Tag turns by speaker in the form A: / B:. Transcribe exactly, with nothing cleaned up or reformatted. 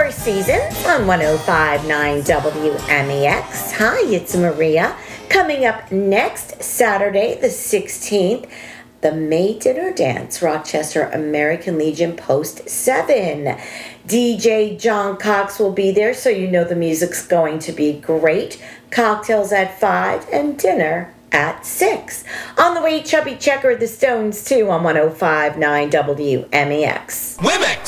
A: Four Seasons on one oh five point nine W M E X. Hi, it's Maria. Coming up next Saturday, the sixteenth, the May Dinner Dance, Rochester American Legion Post seven. D J John Cox will be there, so you know the music's going to be great. Cocktails at five and dinner at six. On the way, Chubby Checker, the Stones, too, on one oh five point nine W M E X.
B: Wimix!